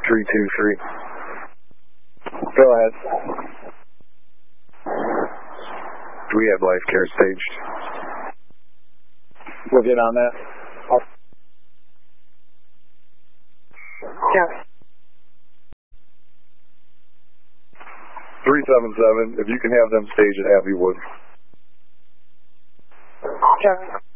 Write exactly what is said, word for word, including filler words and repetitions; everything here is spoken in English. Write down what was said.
three two three. Go ahead. We have life care staged. We'll get on that. Yeah. three seven seven, if you can have them staged at Abbeywood. Yeah.